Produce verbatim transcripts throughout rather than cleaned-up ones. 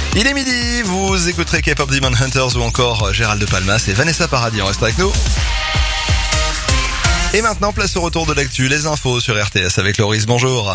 Il est midi, vous écouterez K-pop Demon Hunters ou encore Gérald de Palmas et Vanessa Paradis. On reste avec nous. Et maintenant, place au retour de l'actu, les infos sur R T S avec Loris. Bonjour.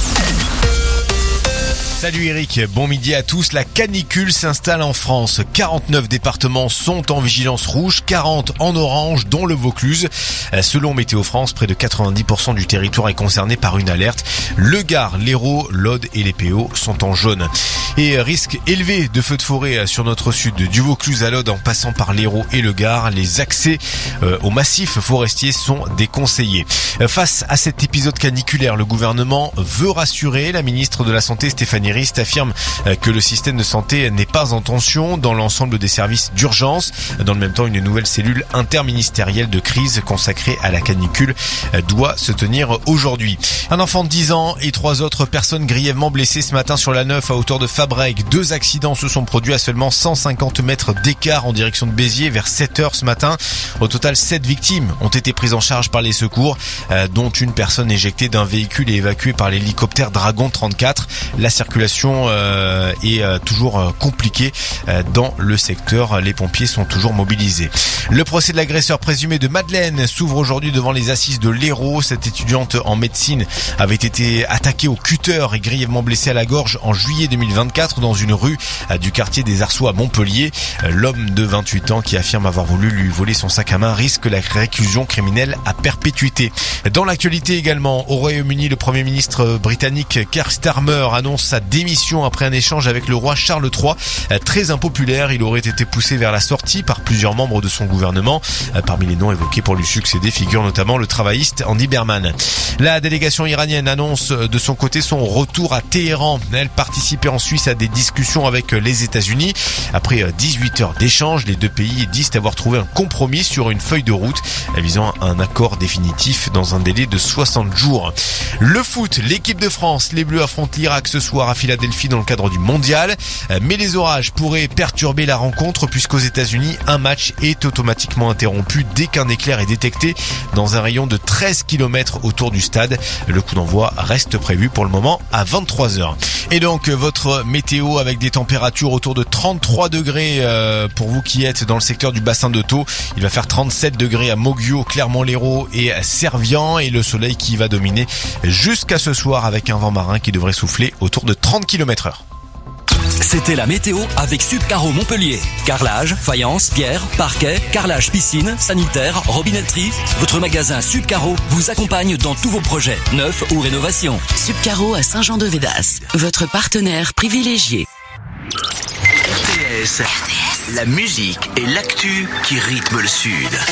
Salut Eric, bon midi à tous. La canicule s'installe en France. quarante-neuf départements sont en vigilance rouge, quarante en orange, dont le Vaucluse. Selon Météo France, près de quatre-vingt-dix pour cent du territoire est concerné par une alerte. Le Gard, l'Hérault, l'Aude et les P O sont en jaune. Et risque élevé de feux de forêt sur notre sud, du Vaucluse à l'Aude en passant par l'Hérault et le Gard. Les accès euh, au massif forestier sont déconseillés. Face à cet épisode caniculaire, le gouvernement veut rassurer. La ministre de la Santé, Stéphanie Rist, affirme que le système de santé n'est pas en tension dans l'ensemble des services d'urgence. Dans le même temps, une nouvelle cellule interministérielle de crise consacrée à la canicule doit se tenir aujourd'hui. Un enfant de dix ans et trois autres personnes grièvement blessées ce matin sur la neuf à hauteur de Fabrègues. Deux accidents se sont produits à seulement cent cinquante mètres d'écart en direction de Béziers vers sept heures ce matin. Au total, sept victimes ont été prises en charge par les secours, dont une personne éjectée d'un véhicule et évacuée par l'hélicoptère Dragon trente-quatre. La circulation euh, est euh, toujours euh, compliquée euh, dans le secteur. Les pompiers sont toujours mobilisés. Le procès de l'agresseur présumé de Madeleine s'ouvre aujourd'hui devant les assises de l'Hérault. Cette étudiante en médecine avait été attaquée au cutter et grièvement blessée à la gorge en juillet deux mille vingt-quatre dans une rue du quartier des Arceaux à Montpellier. L'homme de vingt-huit ans qui affirme avoir voulu lui voler son sac à main risque la réclusion criminelle à perpétuité. Dans l'actualité également, au Royaume-Uni, le Premier ministre britannique Keir Starmer annonce sa démission après un échange avec le roi Charles trois. Très impopulaire, il aurait été poussé vers la sortie par plusieurs membres de son gouvernement. Parmi les noms évoqués pour lui succéder figure notamment le travailliste Andy Berman. La délégation iranienne annonce de son côté son retour à Téhéran. Elle participait en Suisse à des discussions avec les États-Unis. Après dix-huit heures d'échange, les deux pays disent avoir trouvé un compromis sur une feuille de route visant un accord définitif dans un délai de soixante jours. Le foot, l'équipe de France, les Bleus affrontent l'Irak ce soir à Philadelphie dans le cadre du mondial. Mais les orages pourraient perturber la rencontre puisqu'aux États-Unis, un match est automatiquement interrompu dès qu'un éclair est détecté dans un rayon de treize kilomètres autour du stade. Le coup d'envoi reste prévu pour le moment à vingt-trois heures. Et donc votre météo avec des températures autour de trente-trois degrés euh, pour vous qui êtes dans le secteur du bassin de Thau. Il va faire trente-sept degrés à Moguio, Clermont-Lérault et Servian et le soleil qui va dominer jusqu'à ce soir avec un vent marin qui devrait souffler autour de trente kilomètres heure. C'était la météo avec Subcaro Montpellier. Carrelage, faïence, pierre, parquet, carrelage piscine, sanitaire, robinetterie. Votre magasin Subcaro vous accompagne dans tous vos projets, neufs ou rénovations. Subcaro à Saint-Jean-de-Védas, votre partenaire privilégié. R T S, la musique et l'actu qui rythment le Sud.